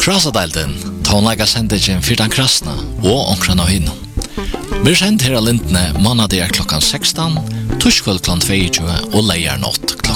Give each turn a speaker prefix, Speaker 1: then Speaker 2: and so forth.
Speaker 1: Krasadalden, tonlaga sendingen fyrtan krasna og omkran av hinnom. Vi sendt her av lintene mannader klokkan 16, torskvöld klokkan 22 og leier nått klokkan